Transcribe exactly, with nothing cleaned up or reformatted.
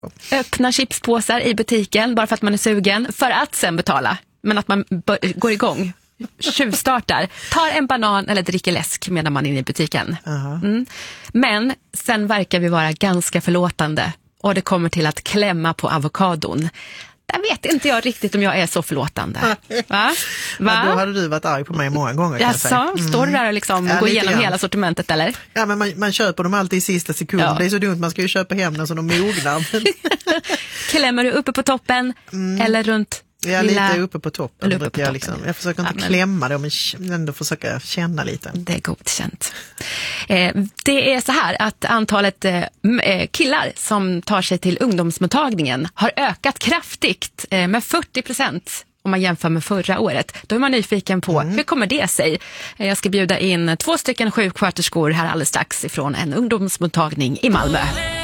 Öppna chipspåsar i butiken bara för att man är sugen, för att sen betala. Men att man b- går igång, tjuvstartar, tar en banan eller dricker läsk medan man är inne i butiken. Uh-huh. Mm. Men sen verkar vi vara ganska förlåtande och det kommer till att klämma på avokadon. Jag vet inte jag riktigt om jag är så förlåtande. Va? Va? Ja, då hade du varit arg på mig många gånger. Kan Jaså, jag säga. Mm. Står du där och liksom ja, går igenom grann. hela sortimentet eller? Ja, men man, man köper dem alltid i sista sekund. Ja. Det är så dumt, man ska ju köpa hem dem så de mognar. Klämmer du uppe på toppen mm. eller runt? Jag är lilla... lite uppe på toppen. Uppe på jag, toppen. Liksom, jag försöker inte ja, men... klämma dem, men ändå försöka känna lite. Det är godkänt. Eh, det är så här att antalet eh, killar som tar sig till ungdomsmottagningen har ökat kraftigt eh, med fyrtio procent om man jämför med förra året. Då är man nyfiken på mm. hur kommer det sig? Eh, jag ska bjuda in två stycken sjuksköterskor här alldeles strax ifrån en ungdomsmottagning i Malmö.